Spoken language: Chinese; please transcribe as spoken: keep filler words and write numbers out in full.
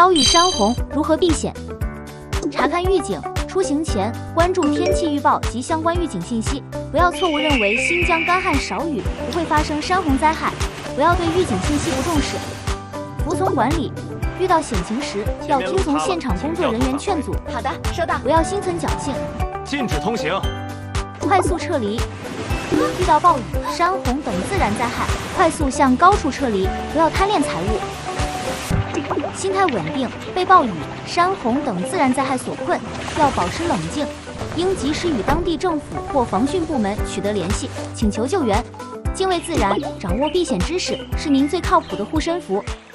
遭遇山洪如何避险？查看预警，出行前关注天气预报及相关预警信息，不要错误认为新疆干旱少雨不会发生山洪灾害，不要对预警信息不重视。服从管理，遇到险情时要听从现场工作人员劝阻。 好的，收到。 不要心存侥幸， 禁止通行。 快速撤离。遇到暴雨、山洪等自然灾害，快速向高处撤离，不要贪恋财物。心态稳定，被暴雨、山洪等自然灾害所困，要保持冷静，应及时与当地政府或防汛部门取得联系，请求救援。敬畏自然，掌握避险知识，是您最靠谱的护身符。